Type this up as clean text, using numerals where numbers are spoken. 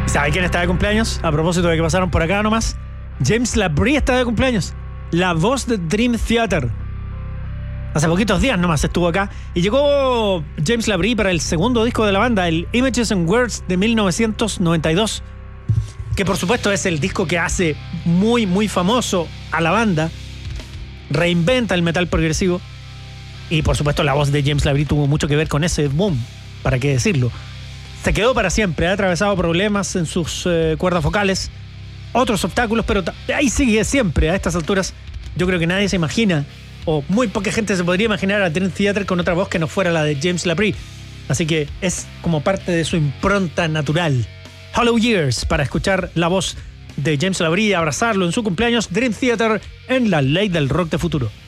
¿Sabe quién está de cumpleaños? A propósito de que pasaron por acá nomás. James LaBrie está de cumpleaños. La voz de Dream Theater. Hace poquitos días nomás estuvo acá. Y llegó James LaBrie para el segundo disco de la banda, el Images and Words de 1992. Que por supuesto es el disco que hace muy, muy famoso a la banda. Reinventa el metal progresivo. Y por supuesto la voz de James LaBrie tuvo mucho que ver con ese boom. ¿Para qué decirlo? Se quedó para siempre. Ha atravesado problemas en sus cuerdas vocales. Otros obstáculos, pero ahí sigue siempre. A estas alturas yo creo que nadie se imagina, o muy poca gente se podría imaginar a Dream Theater con otra voz que no fuera la de James LaBrie. Así que es como parte de su impronta natural. Hollow Years, para escuchar la voz de James LaBrie y abrazarlo en su cumpleaños. Dream Theater en la ley del rock de futuro.